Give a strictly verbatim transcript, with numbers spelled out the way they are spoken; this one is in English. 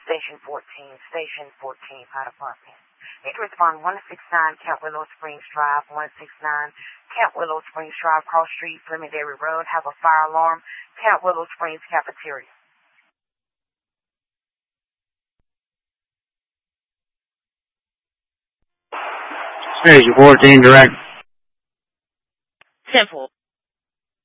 Station fourteen, Station fourteen, Fire Department. Need to respond one six nine Camp Willow Springs Drive, one six nine Camp Willow Springs Drive, Cross Street, Flemingdary Road. Have a fire alarm. Camp Willow Springs Cafeteria. Station fourteen, direct. Temple.